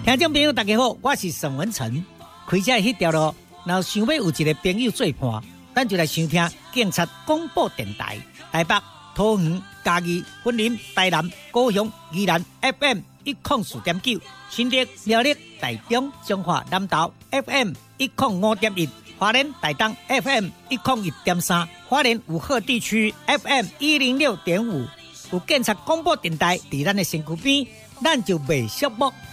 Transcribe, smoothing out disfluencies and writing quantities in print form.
听众朋友大家好，我是沈文成。开车迄条路，若想要有一个朋友做伴，咱就来收听警察广播电台。台北、桃园、嘉义、云林、台南、高雄、宜兰 FM 104.9，新竹、苗栗、台中、彰化、南投 FM 105.1，花莲、台东 FM 101.3，花莲武鹤地区 FM 106.5。有警察广播电台伫咱的身躯边，咱就袂寂寞。